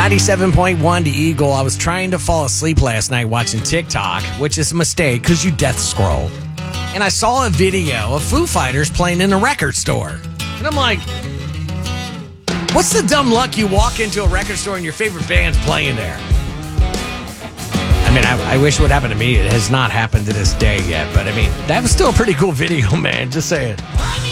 97.1 to Eagle. I was trying to fall asleep last night watching TikTok, which is a mistake because you death scroll. And I saw a video of Foo Fighters playing in a record store. And I'm like, what's the dumb luck you walk into a record store and your favorite band's playing there? I mean, I wish it would happen to me. It has not happened to this day yet. But I mean, that was still a pretty cool video, man. Just saying.